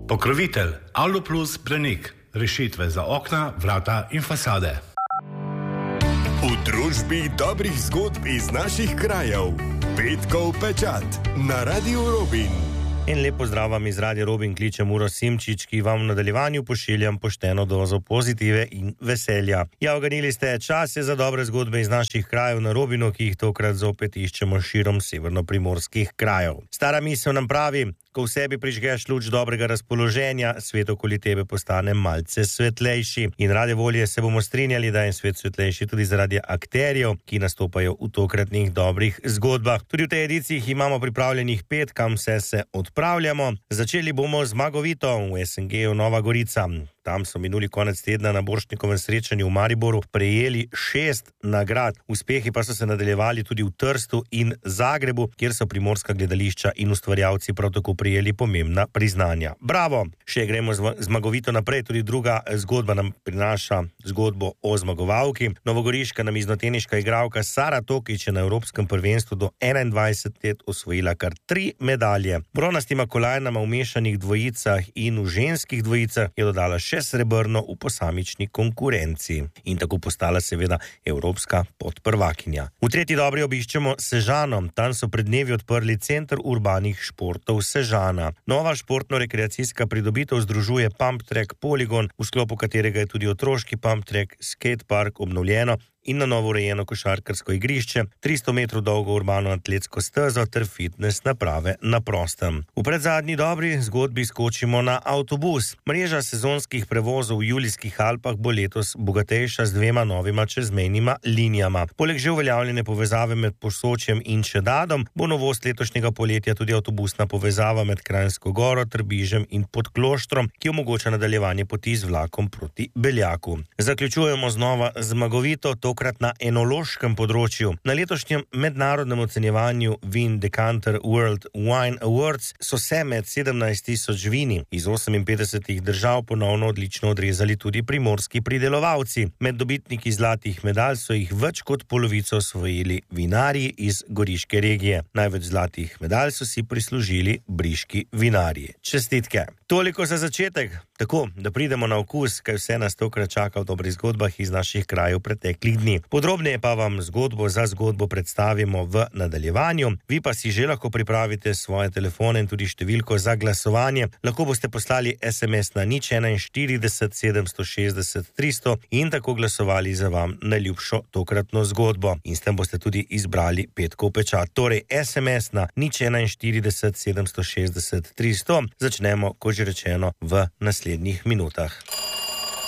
Pokrovitelj Aluplus Branik. Rešitve za okna, vrata in fasade. V družbi dobrih zgodb iz naših krajev. Petkov pečat na Radiu Robin. In lepo zdrav vam iz Radia Robin, kličem Uroš Simčič, ki vam v nadaljevanju pošiljam pošteno dozo pozitive in veselja. Ja, oganili ste, čas je za dobre zgodbe iz naših krajev na Robinu, ki jih tokrat zopet iščemo širom severnoprimorskih krajev. Stara misel nam pravi, ko v sebi prižgeš luč dobrega razpoloženja, svet okoli tebe postane malce svetlejši. In rade volje se bomo strinjali, da je svet svetlejši tudi zaradi akterjev, ki nastopajo v tokratnih dobrih zgodbah. Tudi v tej ediciji jih imamo pripravljenih 5, kam se odpravljamo. Začeli bomo zmagovito v SNG-u Nova Gorica. Tam so minuli konec tedna na Borštnikovem srečanju v Mariboru prejeli 6 nagrad. Uspehi pa so se nadaljevali tudi v Trstu in Zagrebu, kjer so primorska gledališča in ustvarjalci prav tako prejeli pomembna priznanja. Bravo! Še gremo zmagovito naprej, tudi druga zgodba nam prinaša zgodbo o zmagovalki. Novogoriška namiznoteniška igralka Sara Tokič je na Evropskem prvenstvu do 21 let osvojila kar 3 medalje. Bronastima kolajnama v mešanih dvojicah in v ženskih dvojicah je dodala še srebrno v posamični konkurenci in tako postala seveda evropska podprvakinja. V tretji dobri obiščemo Sežano. Tam so pred dnevi odprli Center urbanih športov Sežana. Nova športno-rekreacijska pridobitev združuje Pump Track Poligon, v sklopu katerega je tudi otroški Pump Track Skate Park obnovljeno in na novo urejeno košarkarsko igrišče, 300 metrov dolgo urbano atletsko stezo ter fitness naprave na prostem. V predzadnji dobri zgodbi skočimo na avtobus. Mreža sezonskih prevozov v Julijskih Alpah bo letos bogatejša z 2 novima čezmejnima linijama. Poleg že uveljavljene povezave med Posočjem in Čedadom bo novost letošnjega poletja tudi avtobusna povezava med Kranjsko Goro, Trbižem in Podkloštrom, ki omogoča nadaljevanje poti z vlakom proti Beljaku. Zaključujemo znova zmagovito, tokrat na enološkem področju. Na letošnjem mednarodnem ocenjevanju Vin Decanter World Wine Awards so se med 17.000 vini iz 58 držav ponovno odlično odrezali tudi primorski pridelovalci. Med dobitniki zlatih medalj so jih več kot polovico osvojili vinarji iz goriške regije. Največ zlatih medalj so si prislužili briški vinarji. Čestitke! Toliko za začetek, tako da pridemo na okus, kaj vse nas tokrat čaka v dobrih zgodbah iz naših krajev preteklih dni. Podrobneje pa vam zgodbo za zgodbo predstavimo v nadaljevanju. Vi pa si že lahko pripravite svoje telefone in tudi številko za glasovanje. Lahko boste poslali SMS na 041 760 300 in tako glasovali za vam najljubšo tokratno zgodbo. In s tem boste tudi izbrali petkov pečat. Torej SMS na 041 760 300. Začnemo, kot že rečeno, v naslednjih minutah.